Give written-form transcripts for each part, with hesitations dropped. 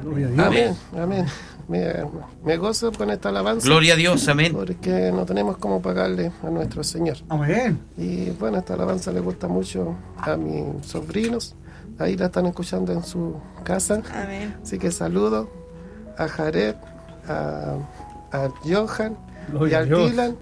Gloria a Dios. Amén, amén. Me gozo con esta alabanza. Gloria a Dios, amén. Porque no tenemos cómo pagarle a nuestro Señor. Amén. Y bueno, esta alabanza le gusta mucho a mis sobrinos. Ahí la están escuchando en su casa. Amén. Así que saludo a Jared, a Johan, Gloria y a a Dios. Dylan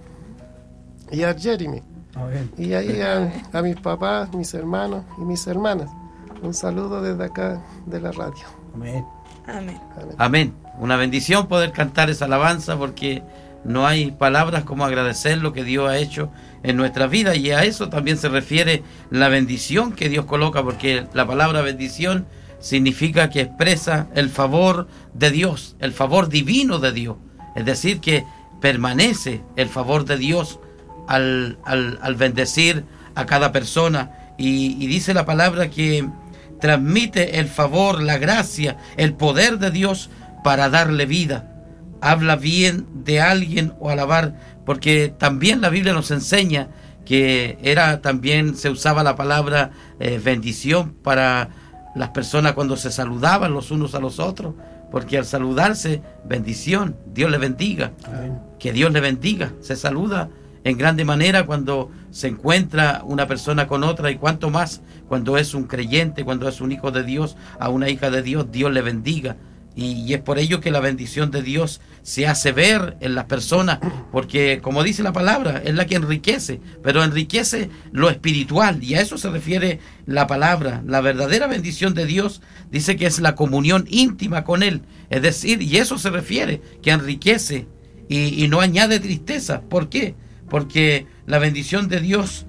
y a Jeremy. Amén. Y ahí a mis papás, mis hermanos y mis hermanas. Un saludo desde acá de la radio. Amén. Amén. Amén. Amén. Una bendición poder cantar esa alabanza, porque no hay palabras como agradecer lo que Dios ha hecho en nuestra vida, y a eso también se refiere la bendición que Dios coloca, porque la palabra bendición significa que expresa el favor de Dios, el favor divino de Dios. Es decir, que permanece el favor de Dios al bendecir a cada persona, y dice la palabra que transmite el favor, la gracia, el poder de Dios para darle vida. Habla bien de alguien o alabar, porque también la Biblia nos enseña que también se usaba la palabra bendición para las personas cuando se saludaban los unos a los otros, porque al saludarse, bendición, Dios le bendiga. Amén. Que Dios le bendiga. Se saluda en grande manera cuando se encuentra una persona con otra, y cuanto más cuando es un creyente, cuando es un hijo de Dios, a una hija de Dios, Dios le bendiga. Y es por ello que la bendición de Dios se hace ver en las personas, porque como dice la palabra, es la que enriquece, pero enriquece lo espiritual, y a eso se refiere la palabra. La verdadera bendición de Dios dice que es la comunión íntima con Él, es decir, y eso se refiere, que enriquece y no añade tristeza. ¿Por qué? Porque la bendición de Dios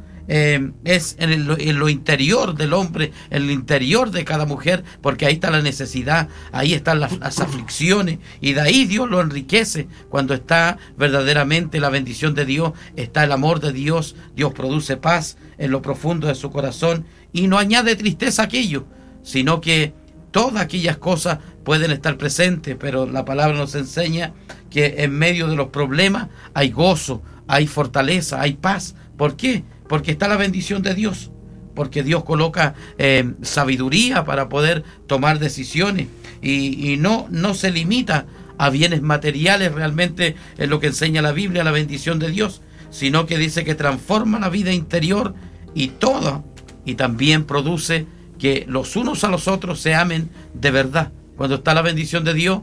es en lo interior del hombre, en el interior de cada mujer, porque ahí está la necesidad, ahí están las aflicciones, y de ahí Dios lo enriquece. Cuando está verdaderamente la bendición de Dios, está el amor de Dios. Dios produce paz en lo profundo de su corazón y no añade tristeza a aquello, sino que todas aquellas cosas pueden estar presentes, pero la palabra nos enseña que en medio de los problemas hay gozo, hay fortaleza, hay paz. ¿Por qué? Porque está la bendición de Dios, porque Dios coloca sabiduría para poder tomar decisiones, y no se limita a bienes materiales. Realmente es lo que enseña la Biblia, la bendición de Dios, sino que dice que transforma la vida interior y también produce que los unos a los otros se amen de verdad. Cuando está la bendición de Dios,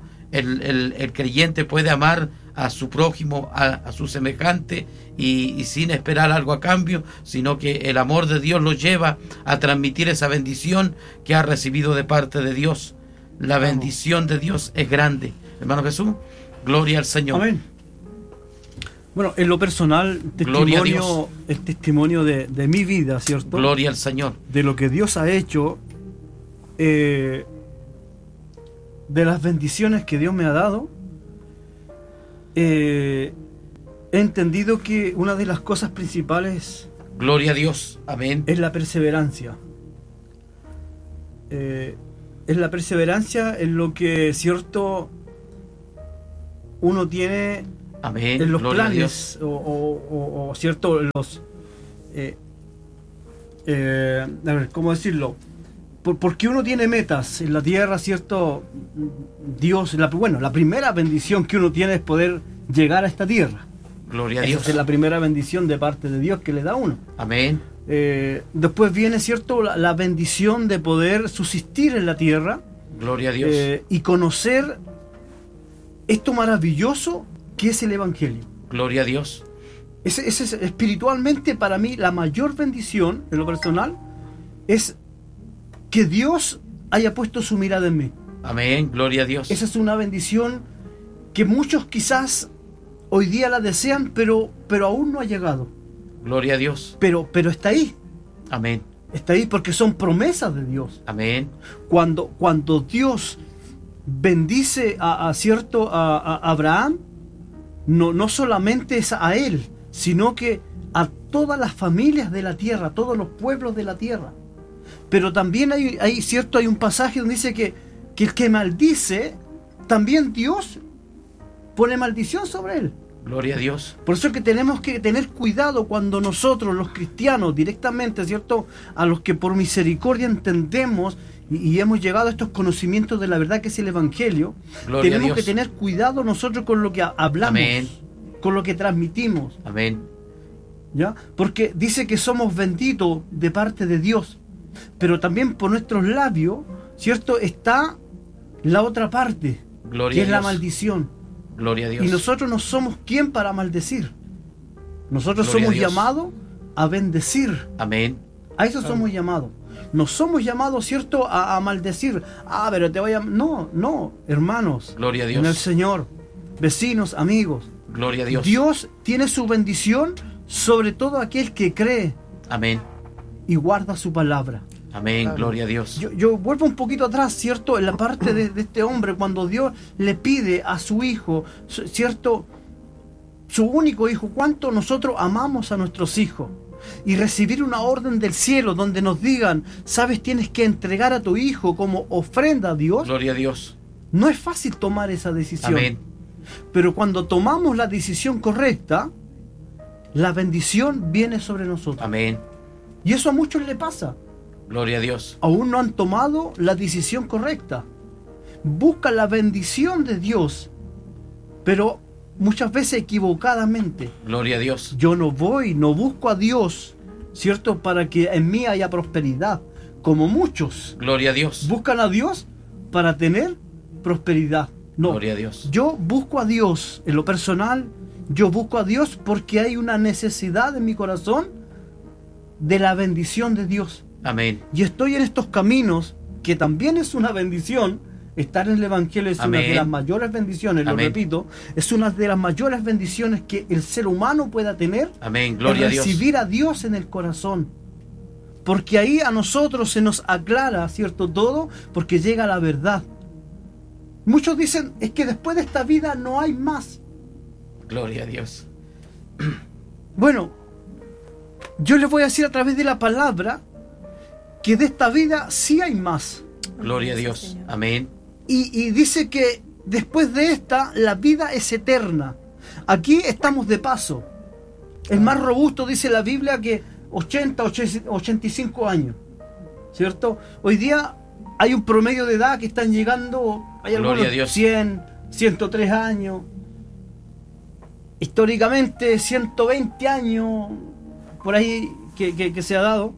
el creyente puede amar a su prójimo, a su semejante, y sin esperar algo a cambio, sino que el amor de Dios lo lleva a transmitir esa bendición que ha recibido de parte de Dios. La bendición de Dios es grande. Hermano Jesús, gloria al Señor. Amén. Bueno, en lo personal, el testimonio de mi vida, ¿cierto? Gloria al Señor. De lo que Dios ha hecho, de las bendiciones que Dios me ha dado, he entendido que una de las cosas principales, gloria a Dios, amén, es la perseverancia. Es la perseverancia en lo que, cierto, uno tiene, amén, en los gloria planes o cierto, los a ver, ¿cómo decirlo? Porque uno tiene metas en la tierra, ¿cierto? Dios, la primera bendición que uno tiene es poder llegar a esta tierra. Gloria a Dios. Esa es la primera bendición de parte de Dios que le da a uno. Amén. Después viene, ¿cierto?, la bendición de poder subsistir en la tierra. Gloria a Dios. Y conocer esto maravilloso que es el Evangelio. Gloria a Dios. Ese es espiritualmente para mí la mayor bendición, en lo personal, es que Dios haya puesto su mirada en mí. Amén, gloria a Dios. Esa es una bendición que muchos quizás hoy día la desean, pero aún no ha llegado. Gloria a Dios. Pero está ahí. Amén. Está ahí porque son promesas de Dios. Amén. Cuando Dios bendice a Abraham, no solamente es a él, sino que a todas las familias de la tierra, a todos los pueblos de la tierra. Pero también hay un pasaje donde dice que el que maldice, también Dios pone maldición sobre él. Gloria a Dios. Por eso es que tenemos que tener cuidado cuando nosotros, los cristianos, directamente, ¿cierto?, a los que por misericordia entendemos y hemos llegado a estos conocimientos de la verdad que es el Evangelio, Gloria a tenemos Dios. que tener cuidado nosotros con lo que hablamos, Amén. con lo que transmitimos, Amén. ¿ya? Porque dice que somos benditos de parte de Dios, pero también por nuestros labios, ¿cierto? Está la otra parte, Gloria que a es la Dios. maldición. Gloria a Dios. Y nosotros no somos quien para maldecir. Nosotros Gloria a somos Dios. llamados a bendecir. Amén. A eso somos llamados. No somos llamados, ¿cierto?, a maldecir. Pero te voy a... No, hermanos. Gloria a Dios. En el Señor. Vecinos, amigos. Gloria a Dios. Dios tiene su bendición sobre todo aquel que cree Amén. y guarda su palabra. Amén. Amén. Gloria a Dios. Yo vuelvo un poquito atrás, ¿cierto? En la parte de este hombre, cuando Dios le pide a su hijo, ¿cierto?, su único hijo, cuánto nosotros amamos a nuestros hijos. Y recibir una orden del cielo donde nos digan, sabes, tienes que entregar a tu hijo como ofrenda a Dios. Gloria a Dios. No es fácil tomar esa decisión. Amén. Pero cuando tomamos la decisión correcta, la bendición viene sobre nosotros. Amén. Y eso a muchos le pasa. Gloria a Dios. Aún no han tomado la decisión correcta. Buscan la bendición de Dios, pero muchas veces equivocadamente. Gloria a Dios. Yo no busco a Dios, ¿cierto?, para que en mí haya prosperidad, como muchos Gloria a Dios. buscan a Dios para tener prosperidad. No, Gloria a Dios. yo busco a Dios en lo personal, yo busco a Dios porque hay una necesidad en mi corazón de la bendición de Dios. Amén. Y estoy en estos caminos, que también es una bendición. Estar en el Evangelio es una Amén. de las mayores bendiciones, lo Amén. repito, es una de las mayores bendiciones que el ser humano pueda tener. Amén. Gloria a Es Dios. recibir a Dios en el corazón. Porque ahí a nosotros se nos aclara, ¿cierto?, todo, porque llega la verdad. Muchos dicen, es que después de esta vida no hay más. Gloria a Dios. Bueno, yo les voy a decir a través de la palabra que de esta vida sí hay más. Gloria a Dios. Amén. Y dice que después de esta, la vida es eterna. Aquí estamos de paso. El más robusto, dice la Biblia, que 85 años. ¿Cierto? Hoy día hay un promedio de edad que están llegando, hay Gloria algunos a Dios. 100, 103 años. Históricamente 120 años, por ahí que se ha dado.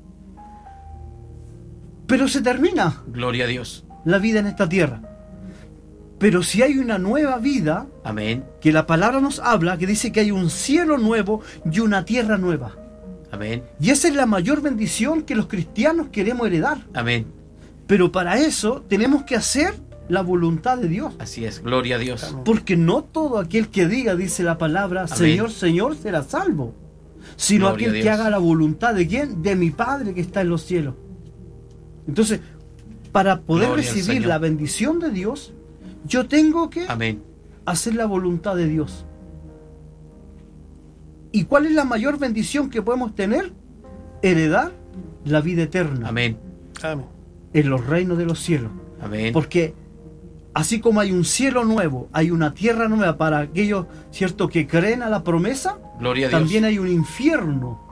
Pero se termina Gloria a Dios. la vida en esta tierra. Pero si hay una nueva vida, Amén. que la palabra nos habla, que dice que hay un cielo nuevo y una tierra nueva. Amén. Y esa es la mayor bendición que los cristianos queremos heredar. Amén. Pero para eso tenemos que hacer la voluntad de Dios. Así es. Gloria a Dios. Porque no todo aquel que diga, dice la palabra, Señor, Señor, será salvo. Sino Gloria a aquel que Dios. haga la voluntad de ¿quién? De mi Padre que está en los cielos. Entonces, para poder Gloria al recibir Señor. la bendición de Dios, yo tengo que Amén. hacer la voluntad de Dios. ¿Y cuál es la mayor bendición que podemos tener? Heredar la vida eterna Amén. Amén. en los reinos de los cielos. Amén. Porque así como hay un cielo nuevo, hay una tierra nueva para aquellos, ¿cierto?, que creen a la promesa, Gloria a Dios. también hay un infierno